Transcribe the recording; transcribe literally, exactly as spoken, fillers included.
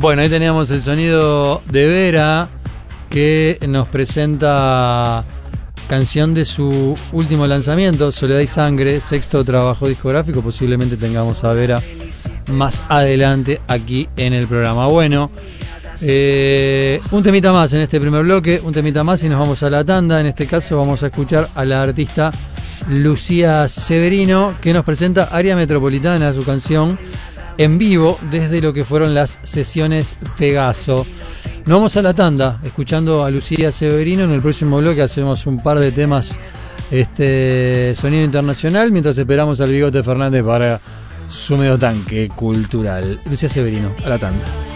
Bueno, ahí teníamos el sonido de Vera, que nos presenta canción de su último lanzamiento, Soledad y Sangre, sexto trabajo discográfico. Posiblemente tengamos a Vera más adelante aquí en el programa. Bueno, eh, un temita más en este primer bloque, un temita más y nos vamos a la tanda. En este caso vamos a escuchar a la artista Lucía Severino, que nos presenta Área Metropolitana, su canción en vivo desde lo que fueron las sesiones Pegaso. Nos vamos a la tanda escuchando a Lucía Severino. En el próximo bloque hacemos un par de temas este sonido internacional, mientras esperamos al Bigote Fernández para su medio tanque cultural. Lucía Severino, a la tanda.